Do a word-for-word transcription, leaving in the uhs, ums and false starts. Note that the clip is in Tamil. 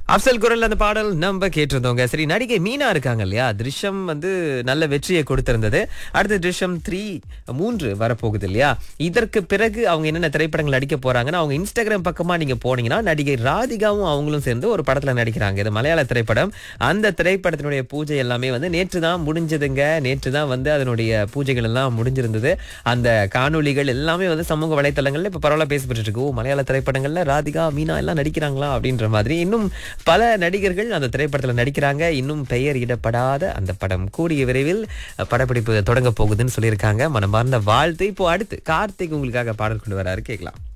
அப்சல் குரல் அந்த பாடல் நம்ம கேட்டிருந்தோங்க. சரி, நடிகை மீனா இருக்காங்க இல்லையா, திருஷ்யம் வந்து நல்ல வெற்றியை கொடுத்திருந்தது. அடுத்து திருஷ்யம் த்ரீ மூன்று வரப்போகுது இல்லையா. இதற்கு பிறகு அவங்க என்னென்ன திரைப்படங்கள் நடிக்க போறாங்கன்னா, அவங்க இன்ஸ்டாகிராம் பக்கமா நீங்க போனீங்கன்னா நடிகை ராதிகாவும் அவங்களும் சேர்ந்து ஒரு படத்துல நடிக்கிறாங்க. இது மலையாள திரைப்படம். அந்த திரைப்படத்தினுடைய பூஜை எல்லாமே வந்து நேற்று தான் முடிஞ்சதுங்க. நேற்று தான் வந்து அதனுடைய பூஜைகள் எல்லாம் முடிஞ்சிருந்தது. அந்த காணொளிகள் எல்லாமே வந்து சமூக வலைத்தளங்கள்ல இப்ப பரவலா பேசப்பட்டு இருக்கு. ஓ, மலையாள திரைப்படங்கள்ல ராதிகா மீனா எல்லாம் நடிக்கிறாங்களா அப்படின்ற மாதிரி. இன்னும் பல நடிகர்கள் அந்த திரைப்படத்துல நடிக்கிறாங்க. இன்னும் பெயர் இடப்படாத அந்த படம் கூடிய விரைவில் படப்பிடிப்பு தொடங்க போகுதுன்னு சொல்லியிருக்காங்க. மனமார்ந்த வாழ்த்து. இப்போ அடுத்து கார்த்திக் உங்களுக்காக பாடல் கொண்டு வராரு, கேட்கலாம்.